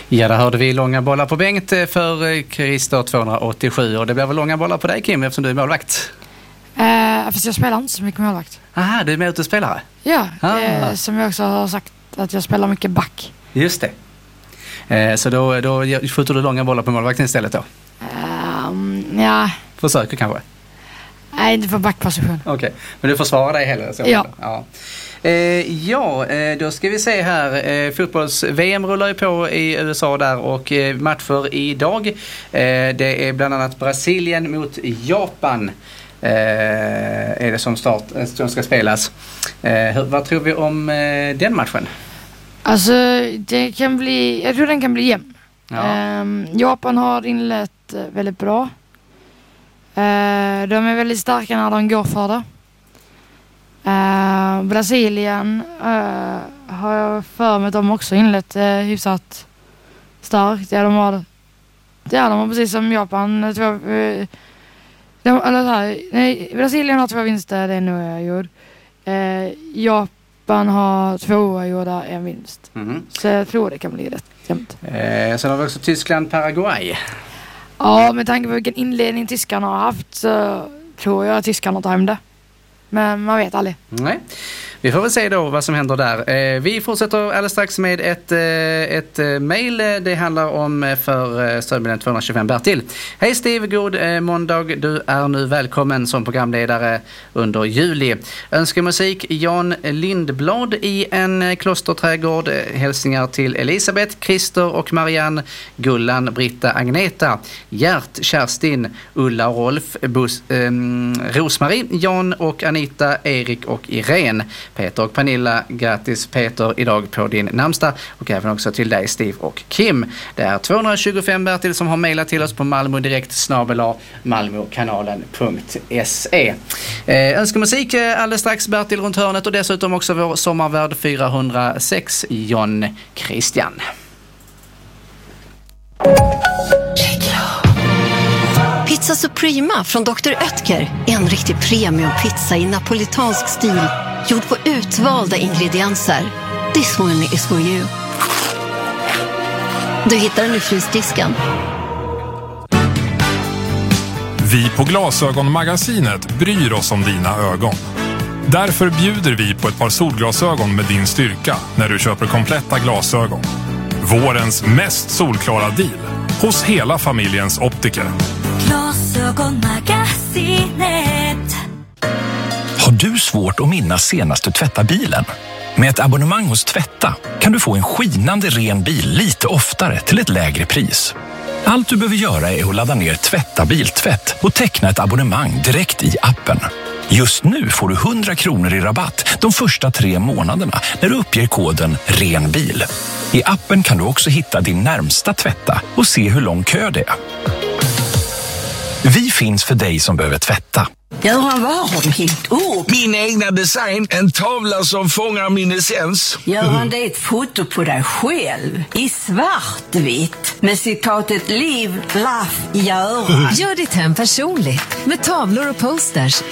Ja, där hörde vi långa bollar på Bengt för Christer 287. Och det blev väl långa bollar på dig, Kim, eftersom du är målvakt? Fast jag spelar inte så mycket målvakt. Aha, du är med utespelare? Ja, som jag också har sagt att jag spelar mycket back. Just det. Så då skjuter du långa bollar på målvakten istället då? Ja. Försöker kanske? Nej, inte för backposition. Okej, men du försvarar dig heller? Så Ja. Då ska vi se här. Fotbolls-VM rullar ju på i USA där och matcher idag. Det är bland annat Brasilien mot Japan. Är det som ska spelas. Vad tror vi om den matchen? Alltså, jag tror den kan bli jämn. Ja. Japan har inlett väldigt bra. De är väldigt starka när de går för det. Brasilien har jag för mig att de också inlett hyfsat starkt. Ja, de har precis som Japan. Brasilien har 2 vinster, det är nog jag gjort. Japan har 2 gjorda, 1 vinst. Så jag tror det kan bli rätt jämnt. Sen har vi också Tyskland-Paraguay. Ja, med tanke på vilken inledning tyskarna har haft så tror jag att tyskarna tar hem det. Men man vet aldrig. Nej. Vi får väl se då vad som händer där. Vi fortsätter alldeles strax med ett mejl. Det handlar om för stödmedlem 225 Bertil. Hej Steve, god måndag. Du är nu välkommen som programledare under juli. Önskemusik Jan Lindblad i en klosterträdgård. Hälsningar till Elisabeth, Christer och Marianne, Gullan, Britta, Agneta, Gert, Kerstin, Ulla, Rolf, Rosmarie, Jan och Anita, Erik och Irene. Peter och Pernilla, grattis Peter idag på din namnsdag och även också till dig Steve och Kim. Det är 225 Bertil som har mejlat till oss på malmodirekt@malmokanalen.se. Önskemusik alldeles strax Bertil runt hörnet och dessutom också vår sommarvärd 406 John Christian. Pizza Suprema från Dr. Oetker. En riktig premiumpizza i napolitansk stil. Gjord på utvalda ingredienser. This one is for you. Du hittar den i frysdisken. Vi på Glasögonmagasinet bryr oss om dina ögon. Därför bjuder vi på ett par solglasögon med din styrka när du köper kompletta glasögon. Vårens mest solklara deal hos hela familjens optiker. Glasögonmagasinet. Har du svårt att minnas senast du tvättade bilen? Med ett abonnemang hos Tvätta kan du få en skinande ren bil lite oftare till ett lägre pris. Allt du behöver göra är att ladda ner Tvätta biltvätt och teckna ett abonnemang direkt i appen. Just nu får du 100 kronor i rabatt de första 3 månaderna när du uppger koden RENBIL. I appen kan du också hitta din närmsta Tvätta och se hur lång kö det är. Vi finns för dig som behöver tvätta. Göran, vad har du hängt upp? Min egna design, en tavla som fångar min essens. Göran, det är ett foto på dig själv i svartvitt med citatet Liv, Laff, Göran. Gör ditt hem personligt med tavlor och posters